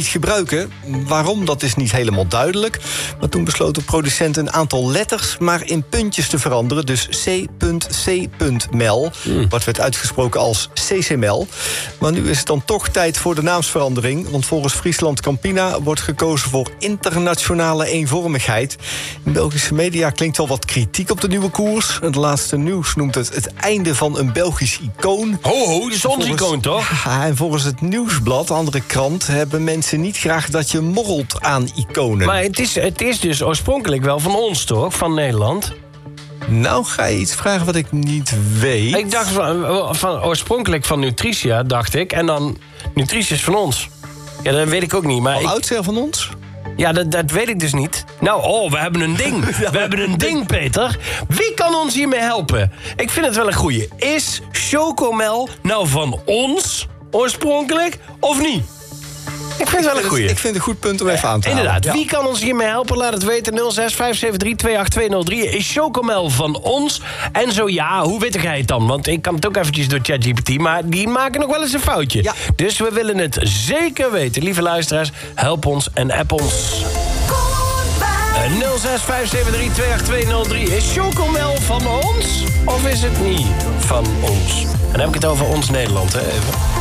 gebruiken. Waarom, dat is niet helemaal duidelijk. Maar toen besloot de producent een aantal letters maar in puntjes te veranderen. Dus C.C.mel. Wat werd uitgesproken als CCMel. Maar nu is het dan toch tijd voor de naamsverandering. Want volgens Friesland Campina wordt gekozen voor internationale eenvormigheid. In Belgische media klinkt wel wat kritiek op de nieuwe koers. Het laatste nieuws noemt het einde van een Belgisch icoon. Ho, dat is ons icoon, toch? Ja, en volgens het Nieuwsblad, andere krant, hebben mensen niet graag dat je morrelt aan iconen. Maar het is dus oorspronkelijk wel van ons, toch? Van Nederland. Nou, ga je iets vragen wat ik niet weet? Ik dacht van oorspronkelijk van Nutricia, dacht ik. En dan Nutricia is van ons. Ja, dat weet ik ook niet. Maar Al oudsher van ons? Ja, dat weet ik dus niet. Nou, we hebben een ding. We hebben een ding, Peter. Wie kan ons hiermee helpen? Ik vind het wel een goeie. Is Chocomel nou van ons oorspronkelijk of niet? Ik vind het wel een goeie. Ik vind het een goed punt om even aan te halen. Inderdaad, wie kan ons hiermee helpen? Laat het weten, 06573280203. Is Chocomel van ons? En zo ja, hoe weet jij het dan? Want ik kan het ook eventjes door ChatGPT, maar die maken nog wel eens een foutje. Ja. Dus we willen het zeker weten. Lieve luisteraars, help ons en app ons. 06573280203. Is Chocomel van ons? Of is het niet van ons? En dan heb ik het over ons Nederland, hè, even.